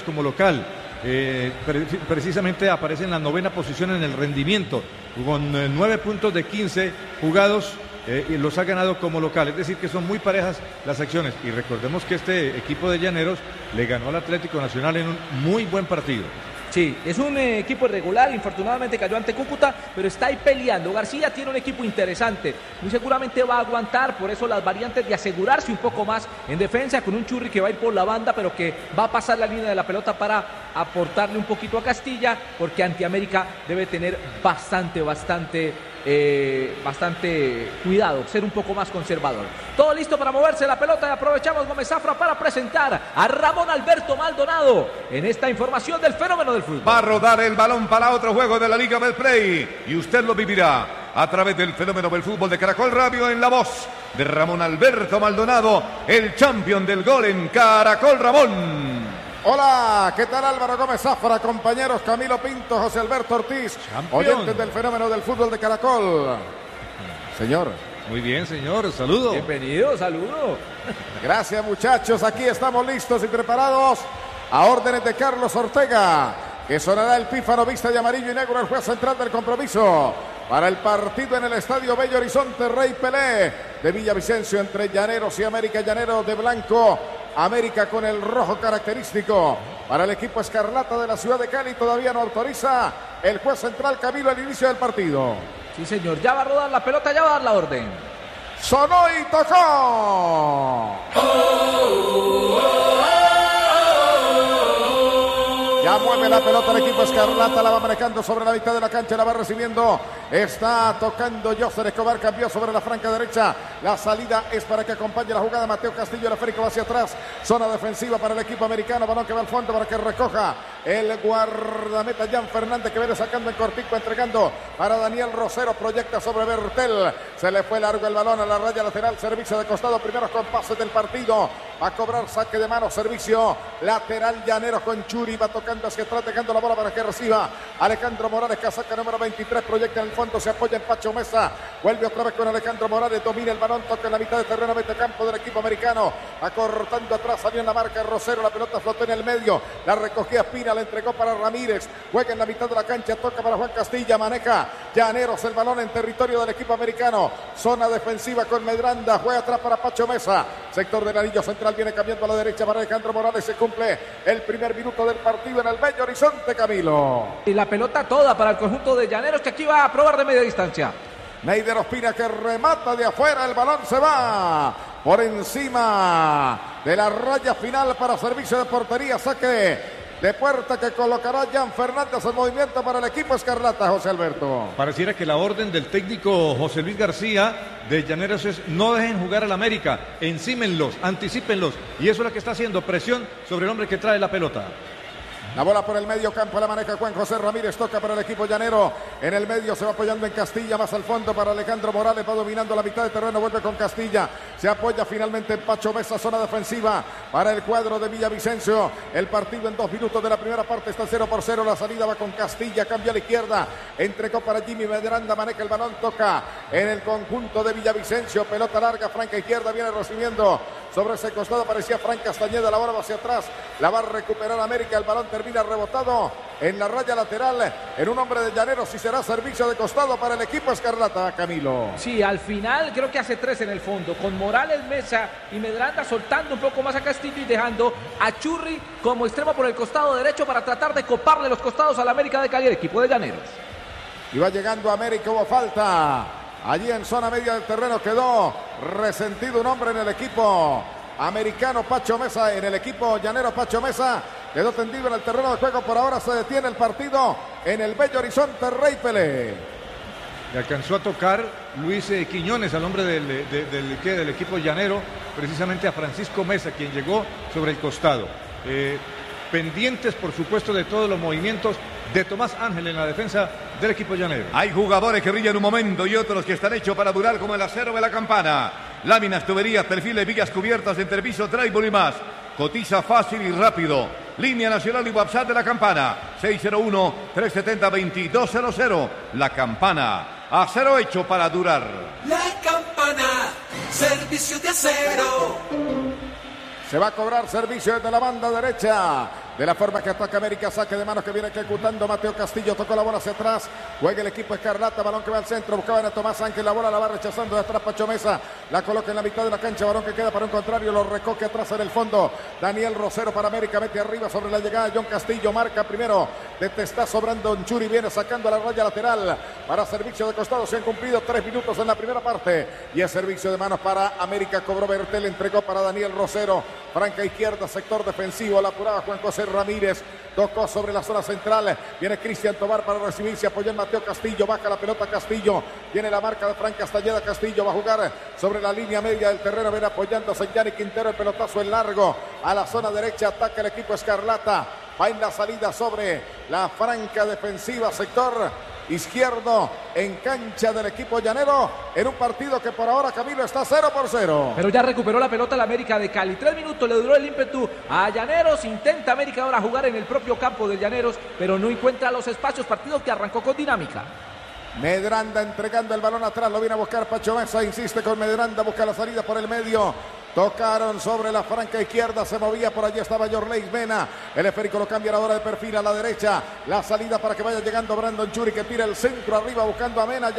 como local. Precisamente aparece en la 9ª posición en el rendimiento, con 9 puntos de 15 jugados, y los ha ganado como local. Es decir, que son muy parejas las acciones. Y recordemos que este equipo de Llaneros le ganó al Atlético Nacional en un muy buen partido. Sí, es un equipo irregular, infortunadamente cayó ante Cúcuta, pero está ahí peleando. García tiene un equipo interesante, muy seguramente va a aguantar, por eso las variantes de asegurarse un poco más en defensa, con un Churri que va a ir por la banda, pero que va a pasar la línea de la pelota para aportarle un poquito a Castilla, porque ante América debe tener bastante cuidado, ser un poco más conservador. Todo listo para moverse la pelota y aprovechamos Gómez Zafra para presentar a Ramón Alberto Maldonado en esta información del fenómeno del fútbol. Va a rodar el balón para otro juego de la Liga Betplay y usted lo vivirá a través del fenómeno del fútbol de Caracol Radio en la voz de Ramón Alberto Maldonado, el campeón del gol en Caracol. Ramón. Hola, ¿qué tal Álvaro Gómez Zafra, compañeros Camilo Pinto, José Alberto Ortiz, oyentes del fenómeno del fútbol de Caracol? Señor. Muy bien, señor, saludo. Bienvenido, saludo. Gracias, muchachos, aquí estamos listos y preparados a órdenes de Carlos Ortega, que sonará el pífano vista de amarillo y negro, el juez central del compromiso para el partido en el Estadio Bello Horizonte Rey Pelé de Villavicencio entre Llaneros y América. Llaneros de blanco, América con el rojo característico. Para el equipo escarlata de la ciudad de Cali todavía no autoriza el juez central Camilo el inicio del partido. Sí, señor, ya va a rodar la pelota, ya va a dar la orden. Sonó y tocó. Ya mueve la pelota el equipo escarlata, la va manejando sobre la mitad de la cancha, la va recibiendo, está tocando Joser Escobar, cambió sobre la franca derecha, la salida es para que acompañe la jugada Mateo Castillo, el esférico va hacia atrás, zona defensiva para el equipo americano, balón que va al fondo para que recoja el guardameta Jan Fernández, que viene sacando en cortico, entregando para Daniel Rosero, proyecta sobre Bertel, se le fue largo el balón a la raya lateral, servicio de costado, primeros compases del partido, va a cobrar saque de mano, servicio lateral Llaneros con Churi, va tocando hacia atrás, dejando la bola para que reciba Alejandro Morales, casaca número 23, proyecta en el fondo, se apoya en Pacho Mesa, vuelve otra vez con Alejandro Morales, domina el balón, toca en la mitad de terreno, mete campo del equipo americano, acortando atrás, salió en la marca Rosero, la pelota flotó en el medio, la recogía Espina, la entregó para Ramírez, juega en la mitad de la cancha, toca para Juan Castilla, maneja Llaneros el balón en territorio del equipo americano, zona defensiva con Medranda, juega atrás para Pacho Mesa, sector del anillo central, viene cambiando a la derecha para Alejandro Morales, se cumple el primer minuto del partido en el Bello Horizonte, Camilo. Y la pelota toda para el conjunto de Llaneros, que aquí va a probar de media distancia. Neider Ospina que remata de afuera, el balón se va por encima de la raya final para servicio de portería, saque de puerta que colocará Jan Fernández, el movimiento para el equipo escarlata, José Alberto. Pareciera que la orden del técnico José Luis García de Llaneros es: no dejen jugar al América, encímenlos, anticípenlos, y eso es lo que está haciendo, presión sobre el hombre que trae la pelota. La bola por el medio campo la maneja Juan José Ramírez, toca para el equipo llanero, en el medio se va apoyando en Castilla, más al fondo para Alejandro Morales, va dominando la mitad de terreno, vuelve con Castilla, se apoya finalmente en Pacho Mesa, zona defensiva para el cuadro de Villavicencio, el partido en 2 minutos de la primera parte está 0-0, la salida va con Castilla, cambia a la izquierda, entregó para Jimmy Medranda, maneja el balón, toca en el conjunto de Villavicencio, pelota larga, franca izquierda, viene recibiendo sobre ese costado, parecía Frank Castañeda, la bola va hacia atrás, la va a recuperar América, el balón termina rebotado en la raya lateral, en un hombre de Llaneros, y será servicio de costado para el equipo escarlata, Camilo. Sí, al final creo que hace 3 en el fondo, con Morales, Mesa y Medranda soltando un poco más a Castillo y dejando a Churri como extremo por el costado derecho para tratar de coparle los costados al América de Cali, el equipo de Llaneros. Y va llegando América, hubo falta. Allí en zona media del terreno quedó resentido un hombre en el equipo americano, Pacho Mesa, en el equipo llanero, Pacho Mesa quedó tendido en el terreno de juego. Por ahora se detiene el partido en el Bello Horizonte Rey Pelé. Le alcanzó a tocar Luis Quiñones al hombre del equipo llanero, precisamente a Francisco Mesa, quien llegó sobre el costado. Pendientes, por supuesto, de todos los movimientos de Tomás Ángel en la defensa del equipo llanero. Hay jugadores que brillan un momento y otros que están hechos para durar, como el acero de la campana. Láminas, tuberías, perfiles, vigas cubiertas, entrepiso, trébol y más. Cotiza fácil y rápido. Línea nacional y WhatsApp de la campana. 601-370-2200. La campana. Acero hecho para durar. La campana. Servicio de acero. Se va a cobrar servicio desde la banda derecha. de la forma que ataca América. Saque de manos que viene ejecutando Mateo Castillo. Tocó la bola hacia atrás. Juega el equipo escarlata. Balón que va al centro. Buscaban a Tomás Ángel. La bola la va rechazando de atrás Pacho Mesa. La coloca en la mitad de la cancha. Balón que queda para un contrario. Lo recoge atrás en el fondo. Daniel Rosero para América. Mete arriba sobre la llegada. John Castillo marca primero. De testazo Brandon Churi. Viene sacando a la raya lateral. Para servicio de costado. Se han cumplido 3 minutos en la primera parte. Y es servicio de manos para América. Cobró Bertel. Entregó para Daniel Rosero. Franca izquierda. Sector defensivo. La apuraba Juan José Ramírez. Tocó sobre la zona central. Viene Cristian Tobar para recibirse. Apoyó en Mateo Castillo. Baja la pelota Castillo. Viene la marca de Frank Castañeda. Castillo va a jugar sobre la línea media del terreno. Viene apoyándose Yanni Quintero. El pelotazo en largo a la zona derecha. Ataca el equipo escarlata. Va en la salida sobre la franca defensiva. Sector izquierdo en cancha del equipo llanero en un partido que por ahora, Camilo, está 0-0. Pero ya recuperó la pelota la América de Cali. 3 minutos le duró el ímpetu a Llaneros. Intenta América ahora jugar en el propio campo de Llaneros, pero no encuentra los espacios. Partido que arrancó con dinámica. Medranda entregando el balón atrás, lo viene a buscar Pacho Mesa, insiste con Medranda, busca la salida por el medio. Tocaron sobre la franca izquierda, se movía por allí, estaba Yorley Mena. El esférico lo cambian ahora de perfil a la derecha. La salida para que vaya llegando Brandon Churi, que tira el centro arriba buscando a Mena.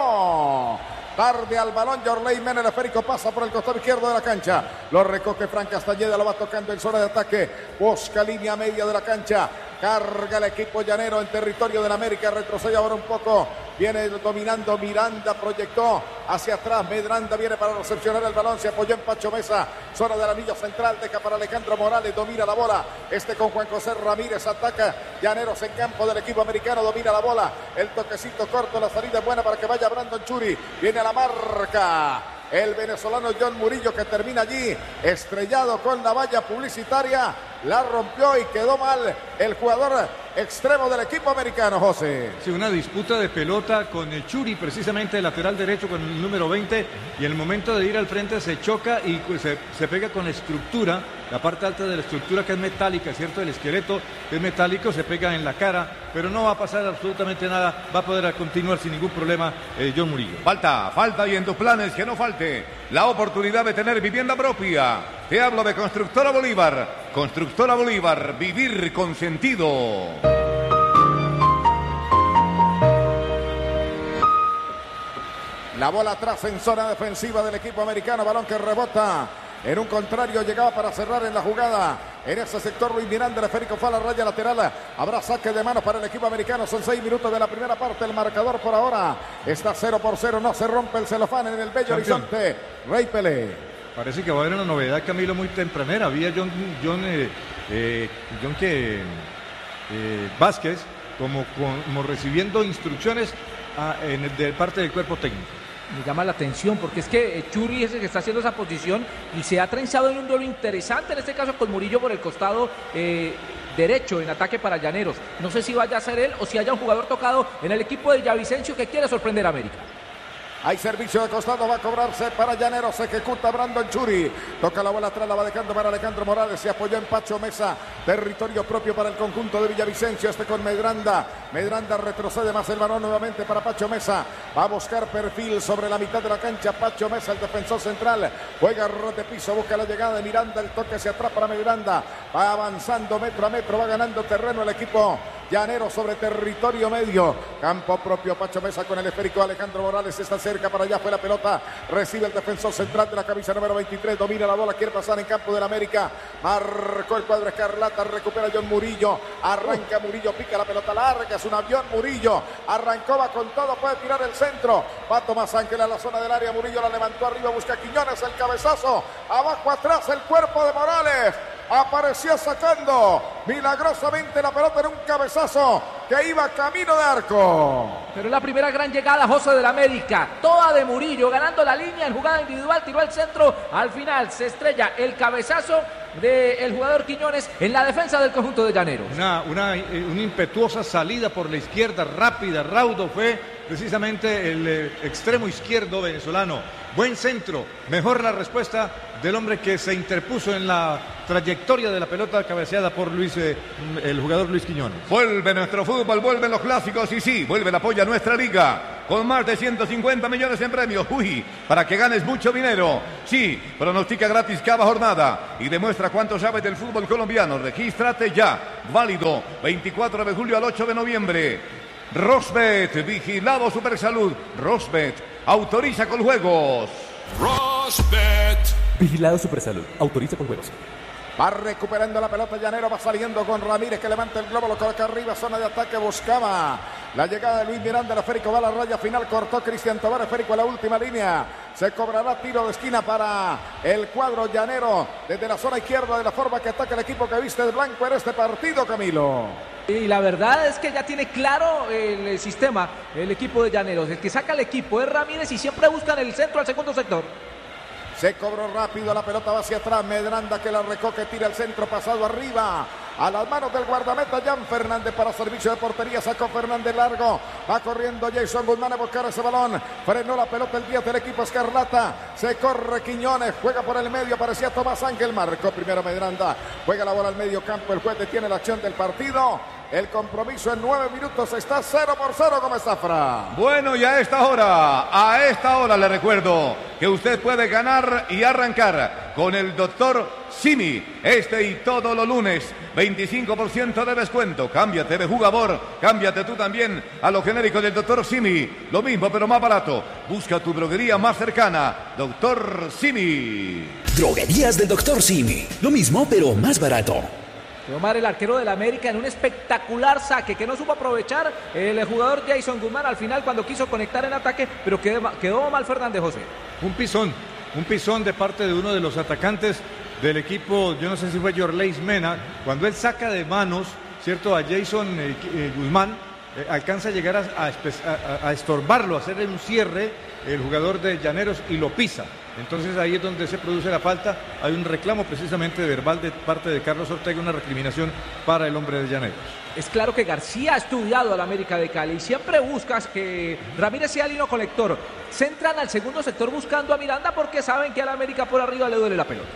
Llegó tarde al balón Yorley Mena, el esférico pasa por el costado izquierdo de la cancha. Lo recoge Frank Castañeda, lo va tocando en zona de ataque. Busca línea media de la cancha. Carga el equipo llanero en territorio del América. Retrocede ahora un poco. Viene dominando Miranda. Proyectó hacia atrás. Medranda viene para recepcionar el balón. Se apoyó en Pacho Mesa. Zona del anillo central. Deja para Alejandro Morales. Domina la bola. Con Juan José Ramírez. Ataca Llaneros en campo del equipo americano. Domina la bola. El toquecito corto. La salida es buena para que vaya Brandon Churi. Viene a la marca el venezolano John Murillo, que termina allí estrellado con la valla publicitaria. La rompió y quedó mal el jugador extremo del equipo americano, José. Sí, una disputa de pelota con el Churi, precisamente el lateral derecho con el número 20, y en el momento de ir al frente se choca y se pega con la estructura, la parte alta de la estructura, que es metálica, ¿cierto? El esqueleto que es metálico, se pega en la cara, pero no va a pasar absolutamente nada, va a poder continuar sin ningún problema John Murillo. Falta y en tus planes que no falte la oportunidad de tener vivienda propia. Te hablo de Constructora Bolívar. Constructora Bolívar, vivir con sentido. La bola atrás en zona defensiva del equipo americano. Balón que rebota en un contrario, llegaba para cerrar en la jugada. En ese sector Luis Miranda, el esférico fue a la raya lateral. Habrá saque de manos para el equipo americano. Son 6 minutos de la primera parte. El marcador por ahora está 0-0. No se rompe el celofán en el bello horizonte. Rey Pelé. Parece que va a haber una novedad, Camilo, muy tempranera. Había John Vázquez como recibiendo instrucciones de parte del cuerpo técnico. Me llama la atención porque es que Churi es el que está haciendo esa posición y se ha trenzado en un duelo interesante, en este caso con Murillo por el costado derecho en ataque para Llaneros. No sé si vaya a ser él o si haya un jugador tocado en el equipo de Villavicencio que quiere sorprender a América. Hay servicio de costado, va a cobrarse para Llaneros, se ejecuta Brandon Churi. Toca la bola atrás, la va dejando para Alejandro Morales, se apoyó en Pacho Mesa. Territorio propio para el conjunto de Villavicencio, con Medranda. Medranda retrocede más el balón nuevamente para Pacho Mesa. Va a buscar perfil sobre la mitad de la cancha. Pacho Mesa, el defensor central. Juega rote piso, busca la llegada de Miranda, el toque hacia atrás para Medranda. Va avanzando metro a metro, va ganando terreno el equipo llanero sobre territorio medio. Campo propio, Pacho Mesa con el esférico. Alejandro Morales está cerca, para allá fue la pelota. Recibe el defensor central de la camisa número 23. Domina la bola, quiere pasar en campo del América. Marcó el cuadro escarlata, recupera John Murillo. Arranca Murillo, pica la pelota larga. Es un avión Murillo. Arrancó, va con todo, puede tirar el centro. Va Tomás Ángel a la zona del área. Murillo la levantó arriba, busca Quiñones, el cabezazo. Abajo atrás el cuerpo de Morales. Apareció sacando milagrosamente la pelota en un cabezazo que iba camino de arco. Pero la primera gran llegada, José, del América, toda de Murillo, ganando la línea en jugada individual, tiró al centro, al final se estrella el cabezazo del jugador Quiñones en la defensa del conjunto de Llaneros. Una impetuosa salida por la izquierda, rápida, raudo, fue precisamente el extremo izquierdo venezolano. Buen centro, mejor la respuesta del hombre que se interpuso en la trayectoria de la pelota cabeceada por el jugador Luis Quiñones. Vuelve nuestro fútbol, vuelven los clásicos y sí, vuelve el apoyo a nuestra liga. con más de 150 millones en premios. Uy, para que ganes mucho dinero. Sí, pronostica gratis cada jornada y demuestra cuánto sabes del fútbol colombiano. Regístrate ya. Válido 24 de julio al 8 de noviembre. Rosbet, vigilado Supersalud. Rosbet, autoriza con juegos. Rosbet. Vigilado Supersalud, autoriza con juegos. Va recuperando la pelota Llanero, va saliendo con Ramírez que levanta el globo, lo coloca arriba, zona de ataque, buscaba la llegada de Luis Miranda, el esférico va a la raya final, cortó Cristian Tobar, esférico a la última línea, se cobrará tiro de esquina para el cuadro llanero, desde la zona izquierda, de la forma que ataca el equipo que viste de blanco en este partido, Camilo. Y la verdad es que ya tiene claro el sistema, el equipo de Llaneros, el que saca el equipo es Ramírez y siempre buscan el centro al segundo sector. Se cobró rápido, la pelota va hacia atrás, Medranda que la recoge, tira el centro pasado arriba, a las manos del guardameta Jan Fernández para servicio de portería, sacó Fernández largo, va corriendo Jason Guzmán a buscar ese balón, frenó la pelota el 10 del equipo Escarlata, se corre Quiñones, juega por el medio, parecía Tomás Ángel, marcó primero Medranda, juega la bola al medio campo, el juez detiene la acción del partido. El compromiso en 9 minutos está 0-0 como Zafra. Bueno, y a esta hora le recuerdo que usted puede ganar y arrancar con el doctor Simi. Este y todos los lunes, 25% de descuento. Cámbiate de jugador, cámbiate tú también a lo genérico del doctor Simi. Lo mismo pero más barato. Busca tu droguería más cercana. Doctor Simi. Droguerías del doctor Simi. Lo mismo pero más barato. Omar, el arquero del América, en un espectacular saque que no supo aprovechar el jugador Jason Guzmán al final cuando quiso conectar en ataque, pero quedó mal Fernández, José. Un pisón de parte de uno de los atacantes del equipo, yo no sé si fue Yorleis Mena, cuando él saca de manos, ¿cierto?, a Jason Guzmán, alcanza a llegar a estorbarlo, a hacerle un cierre el jugador de Llaneros y lo pisa. Entonces ahí es donde se produce la falta. Hay un reclamo precisamente verbal de parte de Carlos Ortega, una recriminación para el hombre de Llaneros. Es claro que García ha estudiado al América de Cali y siempre buscas que Ramírez sea el hilo colector. Centran al segundo sector buscando a Miranda porque saben que al América por arriba le duele la pelota.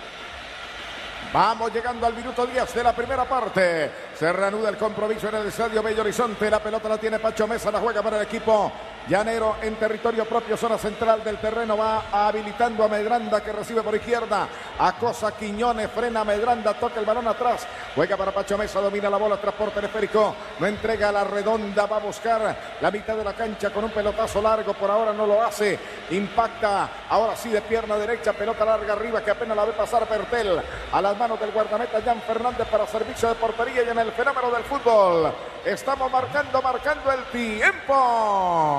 Vamos llegando al minuto 10 de la primera parte. Se reanuda el compromiso en el estadio Bello Horizonte. La pelota la tiene Pacho Mesa, la juega para el equipo llanero en territorio propio, zona central del terreno. Va habilitando a Medranda que recibe por izquierda. Acosa Quiñones, frena a Medranda, toca el balón atrás. Juega para Pacho Mesa, domina la bola, transporte esférico. No entrega a la redonda, va a buscar la mitad de la cancha con un pelotazo largo. Por ahora no lo hace. Impacta ahora sí de pierna derecha, pelota larga arriba que apenas la ve pasar Bertel. A las manos del guardameta Jan Fernández para servicio de portería y en el fenómeno del fútbol. Estamos marcando el tiempo.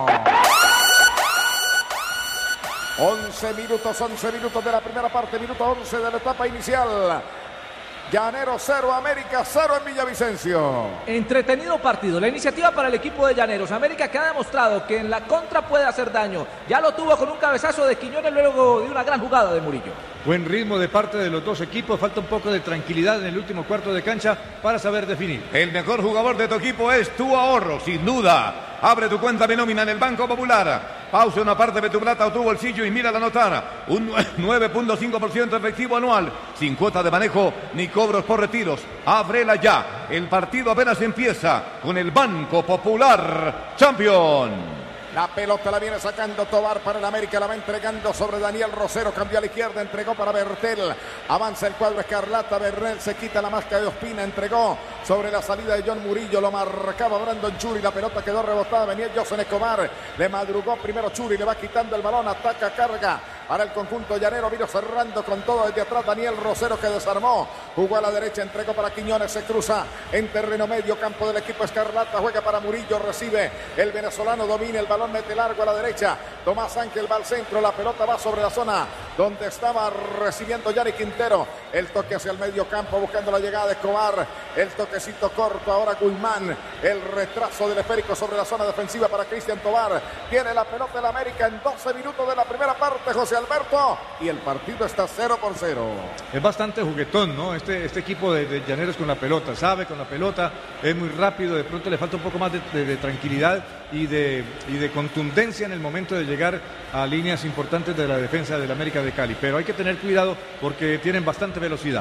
11 minutos de la primera parte, minuto 11 de la etapa inicial. Llanero 0, América 0 en Villavicencio. Entretenido partido, la iniciativa para el equipo de Llaneros. América que ha demostrado que en la contra puede hacer daño. Ya lo tuvo con un cabezazo de Quiñones luego de una gran jugada de Murillo. Buen ritmo de parte de los dos equipos, falta un poco de tranquilidad en el último cuarto de cancha para saber definir. El mejor jugador de tu equipo es tu ahorro, sin duda. Abre tu cuenta de nómina en el Banco Popular. Pausa una parte de tu plata o tu bolsillo y mira la notar. Un 9.5% efectivo anual, sin cuota de manejo ni cobros por retiros. Ábrela ya. El partido apenas empieza con el Banco Popular Champion. La pelota la viene sacando Tobar para el América, la va entregando sobre Daniel Rosero, cambió a la izquierda, entregó para Bertel, avanza el cuadro Escarlata, Berrell se quita la máscara de Ospina, entregó sobre la salida de John Murillo, lo marcaba Brandon Churi, la pelota quedó rebotada, venía José Escobar, le madrugó primero Churi, le va quitando el balón, ataca, carga para el conjunto llanero, vino cerrando con todo desde atrás Daniel Rosero que desarmó, jugó a la derecha, entregó para Quiñones, se cruza en terreno medio, campo del equipo Escarlata, juega para Murillo, recibe el venezolano, domina el balón, mete largo a la derecha, Tomás Ángel va al centro, la pelota va sobre la zona donde estaba recibiendo Yanni Quintero, el toque hacia el medio campo buscando la llegada de Escobar, el toquecito corto ahora Guzmán, el retraso del esférico sobre la zona defensiva para Cristian Tobar, tiene la pelota del América en 12 minutos de la primera parte, José Alberto, y el partido está 0-0. Es bastante juguetón, ¿no? Este equipo de Llaneros con la pelota, sabe con la pelota, es muy rápido, de pronto le falta un poco más de tranquilidad y de contundencia en el momento de llegar a líneas importantes de la defensa del América de Cali, pero hay que tener cuidado porque tienen bastante velocidad.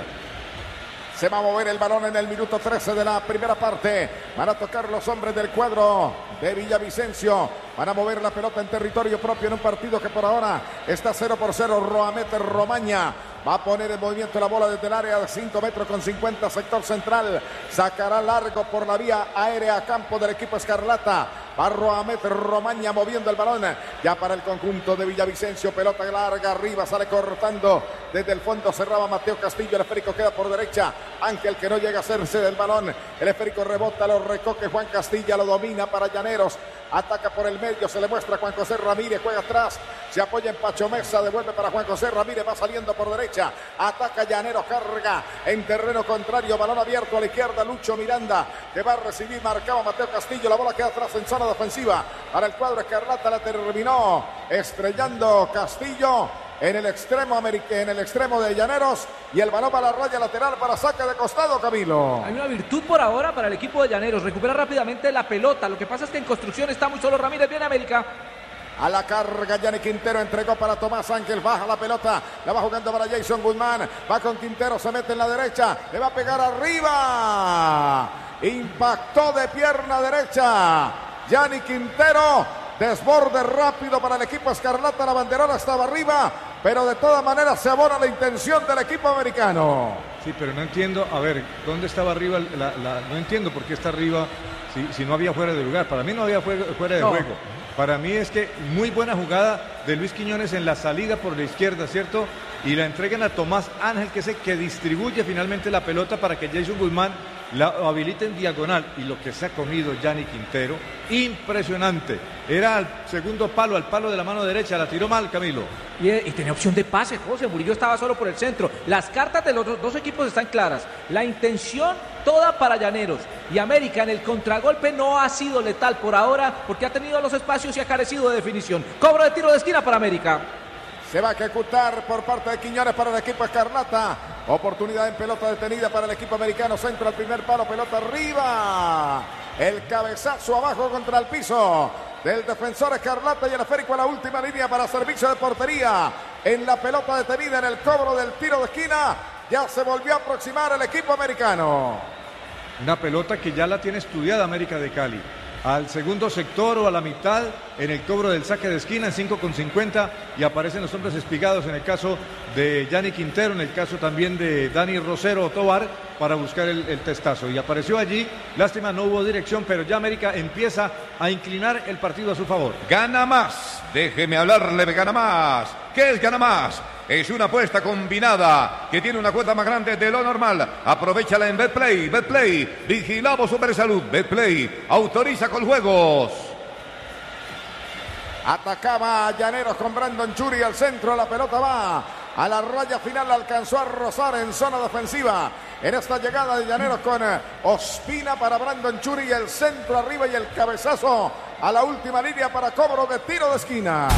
Se va a mover el balón en el minuto 13 de la primera parte. Van a tocar los hombres del cuadro de Villavicencio. Van a mover la pelota en territorio propio en un partido que por ahora está 0-0. Roamet Romaña va a poner en movimiento la bola desde el área de 5 metros con 50, sector central. Sacará largo por la vía aérea a campo del equipo escarlata. Va Roamet Romaña moviendo el balón ya para el conjunto de Villavicencio. Pelota larga arriba, sale cortando desde el fondo, cerraba Mateo Castillo. El esférico queda por derecha. Ángel, que no llega a hacerse del balón. El esférico rebota, lo recoge Juan Castilla, lo domina para Llaneros. Ataca por el medio, se le muestra Juan José Ramírez, juega atrás, se apoya en Pacho Mesa, devuelve para Juan José Ramírez, va saliendo por derecha, ataca Llaneros, carga en terreno contrario, balón abierto a la izquierda, Lucho Miranda, que va a recibir, marcaba Mateo Castillo, la bola queda atrás en zona defensiva, para el cuadro escarlata, la terminó estrellando Castillo en el extremo de Llaneros, y el balón para la raya lateral para saque de costado, Camilo. Hay una virtud por ahora para el equipo de Llaneros, recupera rápidamente la pelota. Lo que pasa es que en construcción está muy solo Ramírez. Viene América. A la carga, Yanni Quintero entregó para Tomás Ángel, baja la pelota, la va jugando para Jason Guzmán, va con Quintero, se mete en la derecha, le va a pegar arriba, impactó de pierna derecha, Yanni Quintero, desborde rápido para el equipo escarlata, la banderola estaba arriba, pero de todas maneras se abona la intención del equipo americano. Sí, pero no entiendo, a ver, ¿dónde estaba arriba? No entiendo por qué está arriba si no había fuera de lugar. Para mí no había fuera de juego. Para mí es que muy buena jugada de Luis Quiñones en la salida por la izquierda, ¿cierto? Y la entregan a Tomás Ángel, que es el que distribuye finalmente la pelota para que Jason Guzmán la habilite en diagonal. Y lo que se ha comido Yanni Quintero, impresionante. Era al segundo palo, al palo de la mano derecha, la tiró mal, Camilo. Y tenía opción de pase, José Murillo estaba solo por el centro. Las cartas de los dos equipos están claras. La intención toda para Llaneros. Y América en el contragolpe no ha sido letal por ahora, porque ha tenido los espacios y ha carecido de definición. Cobro de tiro de esquina para América. Se va a ejecutar por parte de Quiñones para el equipo escarlata. Oportunidad en pelota detenida para el equipo americano. Centro al primer palo, pelota arriba. El cabezazo abajo contra el piso del defensor escarlata, y el esférico a la última línea para servicio de portería. En la pelota detenida, en el cobro del tiro de esquina, ya se volvió a aproximar el equipo americano. Una pelota que ya la tiene estudiada América de Cali. Al segundo sector o a la mitad en el cobro del saque de esquina en 5,50, y aparecen los hombres espigados en el caso de Yanni Quintero, en el caso también de Dani Rosero Tobar, para buscar el testazo. Y apareció allí, lástima, no hubo dirección, pero ya América empieza a inclinar el partido a su favor. Gana más, déjeme hablarle de Gana Más. ¿Qué es Gana Más? Es una apuesta combinada que tiene una cuota más grande de lo normal. Aprovechala en Betplay. Betplay, vigilado Supersalud. Betplay, autoriza con juegos. Atacaba a Llaneros con Brandon Churi al centro, la pelota va a la raya final, alcanzó a rozar en zona defensiva. En esta llegada de Llaneros con Ospina para Brandon Churi, el centro arriba y el cabezazo a la última línea para cobro de tiro de esquina.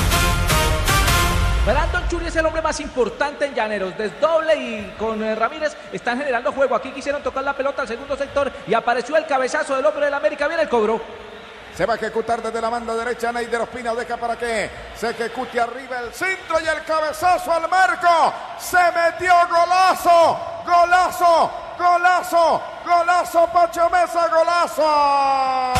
Brandon Churi es el hombre más importante en Llaneros. Desdoble y con Ramírez están generando juego. Aquí quisieron tocar la pelota al segundo sector y apareció el cabezazo del hombre del América. Viene el cobro. Se va a ejecutar desde la banda derecha. Neider Ospina deja para que se ejecute arriba el centro y el cabezazo al marco. Se metió, golazo, golazo, golazo, golazo, Pacho Mesa, golazo.